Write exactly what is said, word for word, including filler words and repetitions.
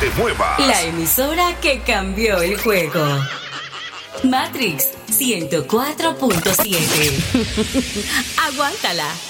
te muevas. La emisora que cambió el juego. Matrix ciento cuatro punto siete. Aguántala.